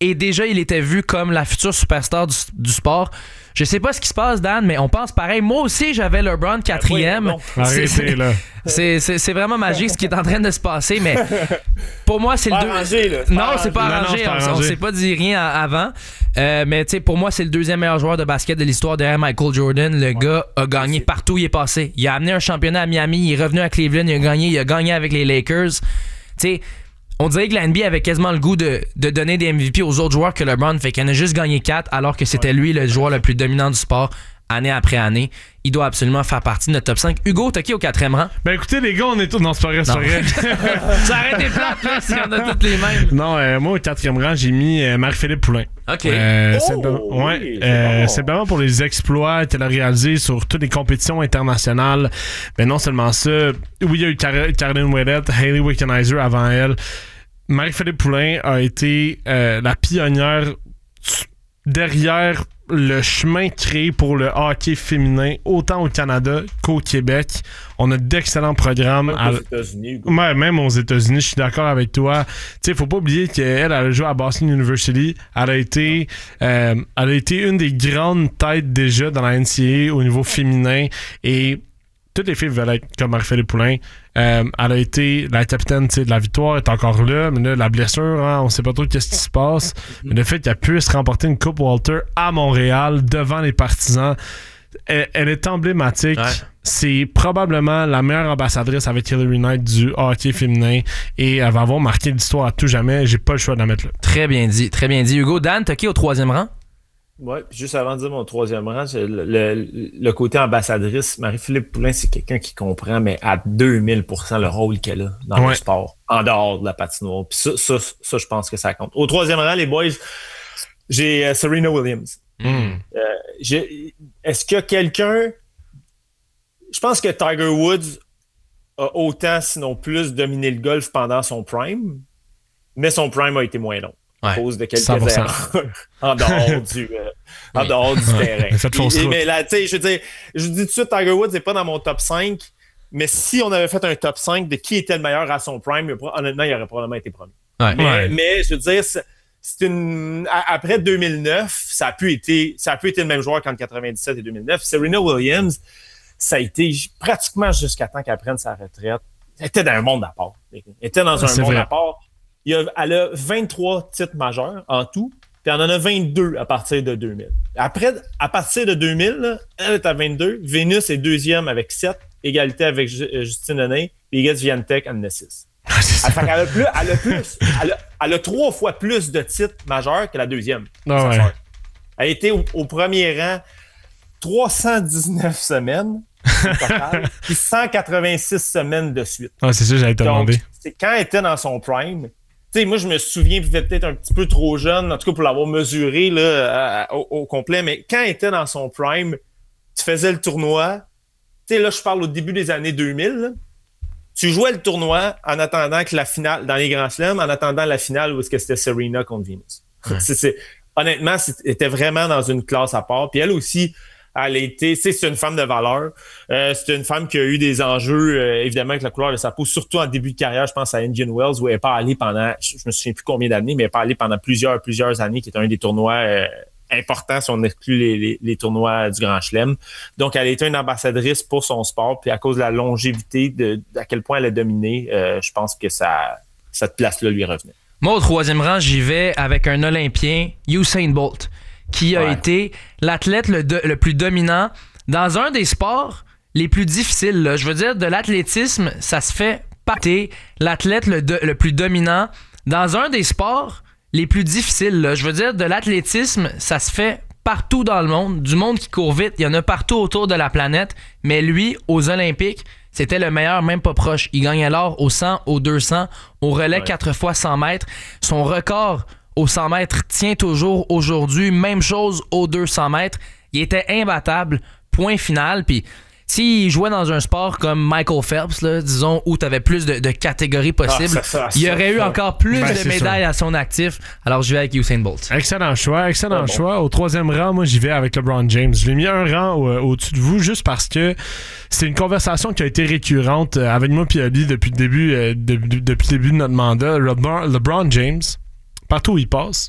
et déjà il était vu comme la future superstar du sport. Je sais pas ce qui se passe, Dan, mais on pense pareil. Moi aussi, j'avais LeBron 4e. Arrêtez, là. C'est vraiment magique ce qui est en train de se passer, mais pour moi, c'est le arrangé, là. Non, c'est pas arrangé. On s'est pas dit rien avant. Mais tu sais, pour moi, c'est le 2e meilleur joueur de basket de l'histoire derrière Michael Jordan. Le gars a gagné partout où il est passé. Il a amené un championnat à Miami, il est revenu à Cleveland, il a gagné avec les Lakers. Tu sais, on dirait que la NBA avait quasiment le goût de donner des MVP aux autres joueurs que LeBron, fait qu'il en a juste gagné 4 alors que c'était lui le joueur le plus dominant du sport année après année. Il doit absolument faire partie de notre top 5. Hugo, t'as qui au 4e rang? Ben écoutez les gars, on est tous... Non, c'est pas vrai, c'est pas vrai. Ça arrête des plates là si on a toutes les mêmes. Non, moi au 4e rang, j'ai mis Marie-Philippe Poulin. OK. Simplement pour les exploits qu'elle a réalisés sur toutes les compétitions internationales. Mais non seulement ça, oui, il y a eu Caroline Ouellette, Hayley Wickenheiser avant elle. Marie-Philippe Poulin a été la pionnière derrière le chemin créé pour le hockey féminin, autant au Canada qu'au Québec. On a d'excellents programmes. Même aux États-Unis. Ouais, même aux États-Unis, je suis d'accord avec toi. Tu sais, faut pas oublier qu'elle a joué à Boston University. Elle a été une des grandes têtes déjà dans la NCAA au niveau féminin. Et toutes les filles veulent être comme Marie-Philippe Poulin. Elle a été la capitaine de la victoire, est encore là, mais là, la blessure, on sait pas trop qu'est-ce qui se passe. Mais le fait qu'elle puisse remporter une Coupe Walter à Montréal devant les partisans, elle est emblématique. Ouais. C'est probablement la meilleure ambassadrice avec Hillary Knight du hockey féminin et elle va avoir marqué l'histoire à tout jamais. J'ai pas le choix de la mettre là. Très bien dit, très bien dit. Hugo, Dan, t'as qui au 3e rang? Oui, puis juste avant de dire mon 3e rang, le côté ambassadrice, Marie-Philippe Poulin, c'est quelqu'un qui comprend, mais à 2000% le rôle qu'elle a dans le sport, en dehors de la patinoire. Puis ça, je pense que ça compte. Au 3e rang, les boys, j'ai Serena Williams. Est-ce que quelqu'un... Je pense que Tiger Woods a autant, sinon plus, dominé le golf pendant son prime, mais son prime a été moins long. À cause de quelques erreurs en dehors du terrain. Mais là, tu sais, je dis tout de suite, Tiger Woods n'est pas dans mon top 5, mais si on avait fait un top 5 de qui était le meilleur à son prime, honnêtement, il aurait probablement été premier. Ouais. Mais je veux dire, après 2009, ça a pu être le même joueur qu'en 97 et 2009. Serena Williams, ça a été pratiquement jusqu'à temps qu'elle prenne sa retraite. Elle était dans un monde à part. Elle était dans un monde à part. Elle a 23 titres majeurs en tout, puis elle en a 22 à partir de 2000. Après, à partir de 2000, là, elle est à 22. Vénus est 2e avec 7, égalité avec Justine Henin, puis Iga Swiatek en a 6. Elle a 3 fois plus de titres majeurs que la 2e. Elle a été au premier rang 319 semaines au total, puis 186 semaines de suite. C'est ça, j'allais te demander. C'est quand elle était dans son prime. Tu sais, moi, je me souviens, peut-être un petit peu trop jeune, en tout cas pour l'avoir mesuré là, au complet, mais quand elle était dans son prime, tu faisais le tournoi. Tu sais, là, je parle au début des années 2000. Là, tu jouais le tournoi en attendant que la finale, dans les Grands Chelems, en attendant la finale où est-ce que c'était Serena contre Venus. Ouais. Honnêtement, c'était vraiment dans une classe à part. Puis elle aussi, elle a été, c'est une femme de valeur. C'est une femme qui a eu des enjeux, évidemment, avec la couleur de sa peau, surtout en début de carrière. Je pense à Indian Wells, où elle n'est pas allée pendant, je me souviens plus combien d'années, mais elle n'est pas allée pendant plusieurs années, qui est un des tournois importants si on exclut les tournois du Grand Chelem. Donc, elle a été une ambassadrice pour son sport, puis à cause de la longévité, à quel point elle a dominé, je pense que cette place-là lui revenait. Moi, au 3e rang, j'y vais avec un Olympien, Usain Bolt, qui a été l'athlète le plus dominant dans un des sports les plus difficiles. Là. Je veux dire, de l'athlétisme, ça se fait pas. T'es l'athlète le plus dominant dans un des sports les plus difficiles. Là. Je veux dire, de l'athlétisme, ça se fait partout dans le monde. Du monde qui court vite, il y en a partout autour de la planète. Mais lui, aux Olympiques, c'était le meilleur, même pas proche. Il gagnait l'or au 100, au 200, au relais 4 fois 100 mètres. Son record au 100 mètres tient toujours aujourd'hui. Même chose aux 200 mètres. Il était imbattable. Point final. Puis s'il jouait dans un sport comme Michael Phelps, là, disons, où tu avais plus de catégories possibles, il y aurait eu encore plus de médailles à son actif. Alors je vais avec Usain Bolt. Excellent choix. Au 3e rang, moi j'y vais avec LeBron James. Je l'ai mis un rang au-dessus de vous juste parce que c'est une conversation qui a été récurrente avec moi et Ali depuis le début de notre mandat. LeBron James, partout où il passe,